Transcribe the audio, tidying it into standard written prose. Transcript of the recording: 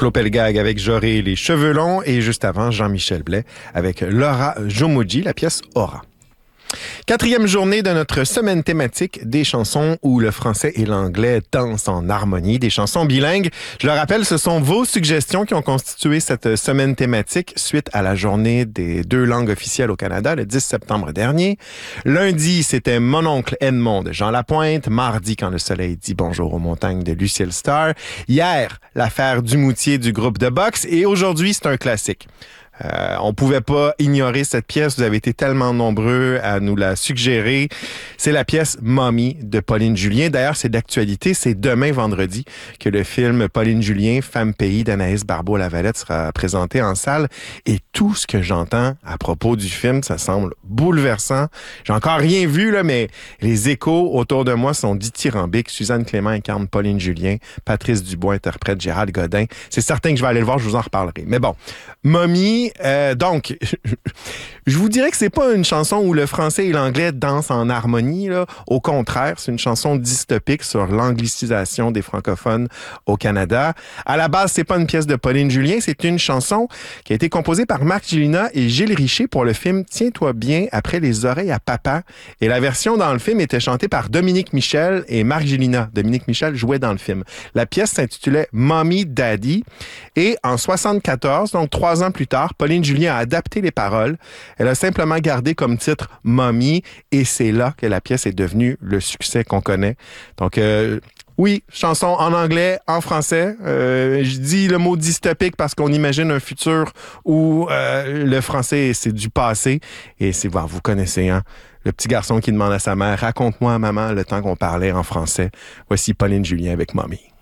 Claude Pelgag avec Joré, les cheveux longs, et juste avant, Jean-Michel Blais avec Laura Jomoji, la pièce Aura. 4e journée de notre semaine thématique des chansons où le français et l'anglais dansent en harmonie, des chansons bilingues. Je le rappelle, ce sont vos suggestions qui ont constitué cette semaine thématique suite à la journée des 2 langues officielles au Canada le 10 septembre dernier. Lundi, c'était Mon oncle Edmond de Jean Lapointe. Mardi, Quand le soleil dit bonjour aux montagnes de Lucille Star. Hier, L'affaire Dumoutier du groupe de boxe. Et aujourd'hui, c'est un classique. On pouvait pas ignorer cette pièce. Vous avez été tellement nombreux à nous la suggérer. C'est la pièce Mommy de Pauline Julien. D'ailleurs, c'est d'actualité. C'est demain, vendredi, que le film Pauline Julien, Femme pays d'Anaïs Barbeau-Lavalette sera présenté en salle. Et tout ce que j'entends à propos du film, ça semble bouleversant. J'ai encore rien vu, là, mais les échos autour de moi sont dithyrambiques. Suzanne Clément incarne Pauline Julien. Patrice Dubois interprète Gérald Godin. C'est certain que je vais aller le voir. Je vous en reparlerai. Mais bon, Mommy, donc, je vous dirais que c'est pas une chanson où le français et l'anglais dansent en harmonie, là. Au contraire, c'est une chanson dystopique sur l'anglicisation des francophones au Canada. À la base, c'est pas une pièce de Pauline Julien, c'est une chanson qui a été composée par Marc Gélina et Gilles Richer pour le film Tiens-toi bien après les oreilles à papa. Et la version dans le film était chantée par Dominique Michel et Marc Gélina. Dominique Michel jouait dans le film. La pièce s'intitulait Mommy Daddy. Et en 74, donc 3 ans plus tard, Pauline Julien a adapté les paroles. Elle a simplement gardé comme titre Mommy et c'est là que la pièce est devenue le succès qu'on connaît. Donc, oui, chanson en anglais, en français. Je dis le mot dystopique parce qu'on imagine un futur où le français, c'est du passé. Et c'est, bon, vous connaissez, hein? Le petit garçon qui demande à sa mère, raconte-moi, maman, le temps qu'on parlait en français. Voici Pauline Julien avec Mommy.